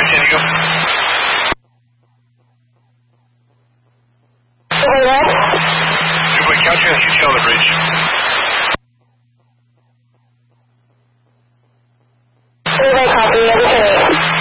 San Diego. Two-way Caltrain, you tell the bridge. Two-way copy,